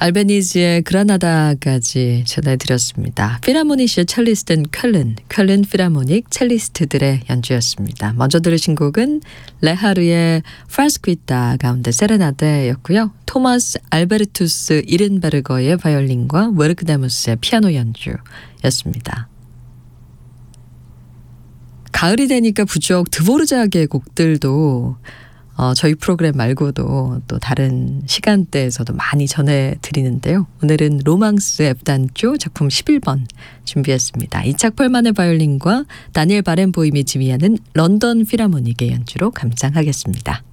알베니즈의 그라나다까지 전해드렸습니다. 필하모니시의 첼리스트는 쾰른 필하모닉 첼리스트들의 연주였습니다. 먼저 들으신 곡은 레하르의 프라스퀴타 가운데 세레나데였고요. 토마스 알베르투스 이른베르거의 바이올린과 웨르크데무스의 피아노 연주였습니다. 가을이 되니까 부쩍 드보르자크의 곡들도 저희 프로그램 말고도 또 다른 시간대에서도 많이 전해드리는데요. 오늘은 로망스 F단조 작품 11번 준비했습니다. 이착 펄만의 바이올린과 다니엘 바렌보임이 지휘하는 런던 필하모닉의 연주로 감상하겠습니다.